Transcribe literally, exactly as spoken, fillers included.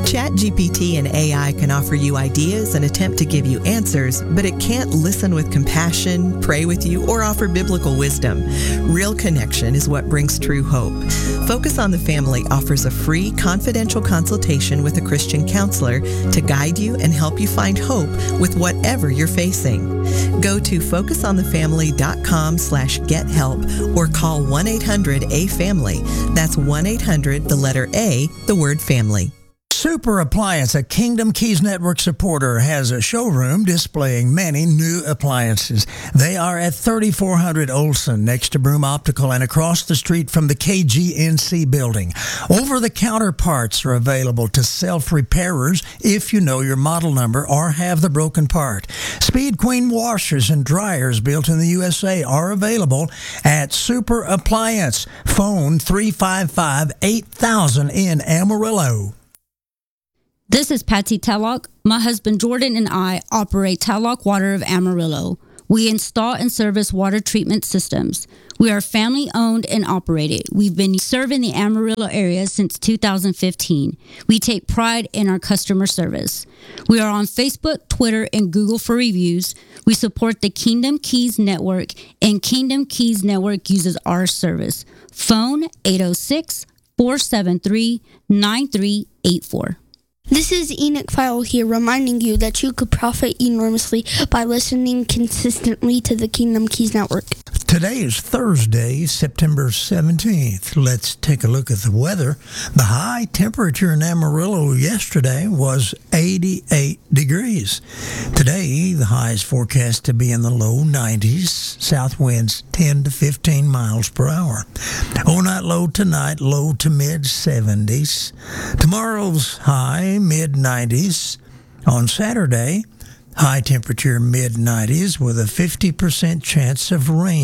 ChatGPT and A I can offer you ideas and attempt to give you answers, but it can't listen with compassion, pray with you, or offer biblical wisdom. Real connection is what brings true hope. Focus on the Family offers a free, confidential consultation with a Christian counselor to guide you and help you find hope with whatever you're facing. Go to focusonthefamily.com slash get help or call one eight hundred A family. That's one eight hundred, the letter A, the word family. Super Appliance, a Kingdom Keys Network supporter, has a showroom displaying many new appliances. They are at thirty-four hundred Olson, next to Broom Optical and across the street from the K G N C building. Over-the-counter parts are available to self-repairers if you know your model number or have the broken part. Speed Queen washers and dryers built in the U S A are available at Super Appliance. Phone three five five, eight thousand in Amarillo. This is Patsy Tellock. My husband Jordan and I operate Tellock Water of Amarillo. We install and service water treatment systems. We are family owned and operated. We've been serving the Amarillo area since two thousand fifteen. We take pride in our customer service. We are on Facebook, Twitter, and Google for reviews. We support the Kingdom Keys Network, and Kingdom Keys Network uses our service. Phone eight oh six, four seven three, nine three eight four. This is Enoch File here, reminding you that you could profit enormously by listening consistently to the Kingdom Keys Network. Today is Thursday, September seventeenth. Let's take a look at the weather. The high temperature in Amarillo yesterday was eighty-eight degrees. Today, the high is forecast to be in the low nineties, south winds ten to fifteen miles per hour. Overnight low tonight, low to mid seventies. Tomorrow's high, mid nineties. On Saturday, high temperature mid nineties with a fifty percent chance of rain.